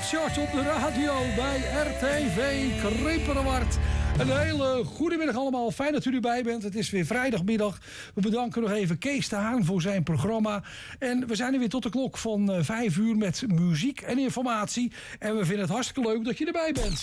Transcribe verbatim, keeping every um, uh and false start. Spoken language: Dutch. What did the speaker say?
Chart op de radio bij R T V Krimpenerwaard. Een hele goede middag allemaal. Fijn dat u erbij bent. Het is weer vrijdagmiddag. We bedanken nog even Kees de Haan voor zijn programma. En we zijn er weer tot de klok van vijf uur met muziek en informatie. En we vinden het hartstikke leuk dat je erbij bent.